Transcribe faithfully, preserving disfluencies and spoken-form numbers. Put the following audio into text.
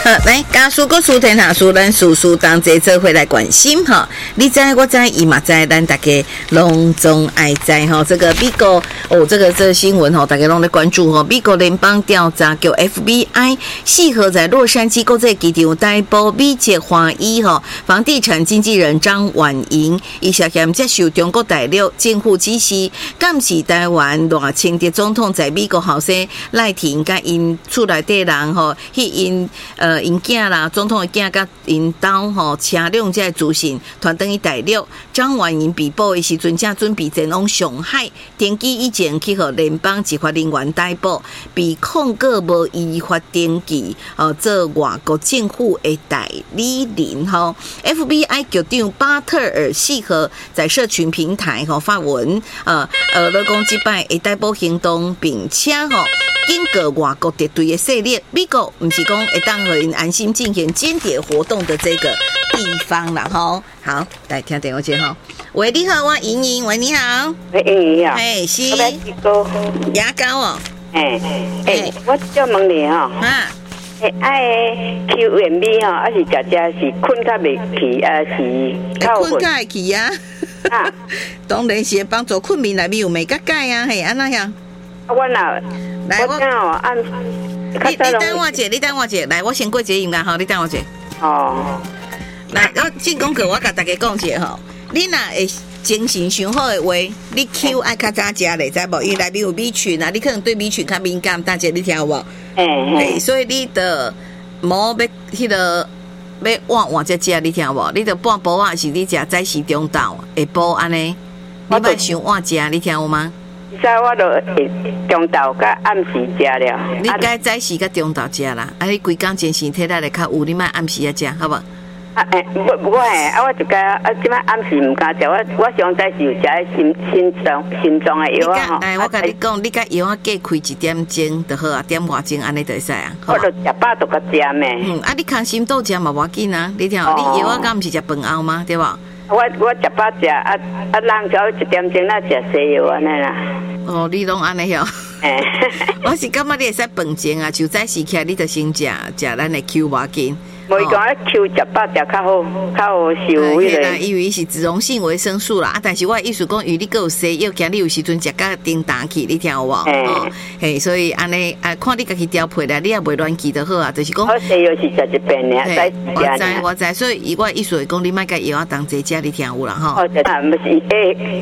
来，家属个属天下属，咱叔叔当这做回来关心哈。你知我知，伊嘛知，咱大家拢总爱知哈。这个美国哦，这个这个新闻哈，大家拢在关注哈。美国联邦调查局 F B I 系合在洛杉矶国际机场逮捕美籍华裔哈房地产经纪人张婉莹，伊涉嫌接受中国大陆政府指示，监视台湾赖清德总统在美国后生赖廷甲因厝内底人吼，去因呃。呃，因囝啦，总统的囝甲因兜吼车辆在资讯传等于大陆。张婉莹被捕的时阵，正准备前往上海，登机以前去互联邦执法人员逮捕，被控告无依法登记，呃，做外国政府的代理人吼。F B I 局长巴特尔四号在社群平台吼发文，呃呃，来讲即摆的逮捕行动，并且吼。警告外国敌对的势力，美国不是讲会当互因安心进行间谍活动的这个地方啦吼。好，来听电话接吼。喂，你好，我莹莹，喂，你好。 喂，莹莹啊。 哎，是。 我要一个牙膏哦。 哎哎，我想问你吼。啊。哎，爱 Q M B 吼，还是食食是困较袂去，啊是较困较会去啊？啊，当然是帮助困眠内面有镁甲钙啊，嘿，安那样。 我若来，我按你你等我一下，你等我一下，来，我先过一个音乐吼，你等我一下。哦。来，我进讲课，我甲大家讲一下吼，你若会精神上好的话，你 Q 爱较早食咧，知无？因为内面有米群啊，你可能对米群较敏感，大姐你听有无？哎哎。所以你的毛要迄个要换换只食，你听有无？你的半晡啊，是你食早时中昼下晡安尼，你莫想换食，你听有吗？ 所以我就中昼甲暗时食了。 你该早时甲中昼食啦，啊！你规工精神体力来较有，你莫暗时啊食，好无？ 啊诶，我我诶，啊，我就该啊，即摆暗时毋敢食，我我上早时有食心心脏心脏诶药啊吼。 哎，我甲你讲，你甲药啊加开一点钟就好啊，点外钟安尼就会使啊。 我就食饱就甲食咩。嗯， 啊，你空心倒食嘛无要紧啊，你听，你药啊敢毋是食饭后吗？对无？ 我我食饱食，啊啊，人叫一点钟那食西药安尼啦。 哦，你拢安尼哟。诶，我是感觉你会使饭前啊，就早时起来你就先食食咱的 Q 无要紧。 无伊讲 Q 食饱食较好，较好受迄个。 因为伊是脂溶性维生素啦，啊，但是我意思讲，因为你还有西药，惊你有时阵食甲叮当去，你听有无？哦，嘿，所以安尼啊，看你家己调配啦，你也袂乱记就好啊，就是讲。 我西药是食一遍尔， 我知我知，所以我意思是讲，你莫甲药啊当这食，你听有啦吼。 哦，啊，毋是诶。